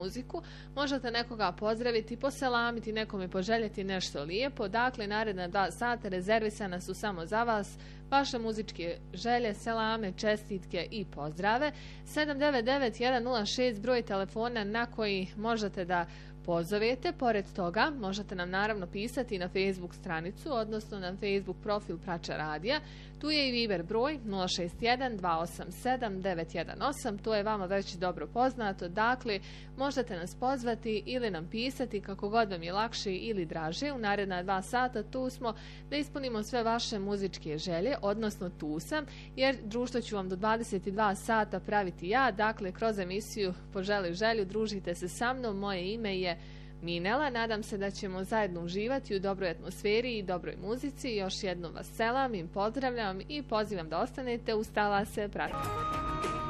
muziku, možete nekoga pozdraviti, poselamiti, nekome poželjeti nešto lijepo. Dakle, naredna 2 sata rezervisana su samo za vas, vaše muzičke želje, selame, čestitke i pozdrave. 799-106 broj telefona na koji možete da pozovete. Pored toga možete nam naravno pisati na Facebook stranicu, odnosno na Facebook profil Prača radija. Tu je i Viber broj 061-287-918. To je vama već dobro poznato. Dakle, možete nas pozvati ili nam pisati kako god vam je lakše ili draže. U naredna 2 sata tu smo da ispunimo sve vaše muzičke želje, odnosno tu sam, jer društvo ću vam do 22 sata praviti ja. Dakle, kroz emisiju Poželi želju družite se sa mnom. Moje ime je Minela. Nadam se da ćemo zajedno uživati u dobroj atmosferi i dobroj muzici. Još jednom vas selam i pozdravljam i pozivam da ostanete uz Talase Prate.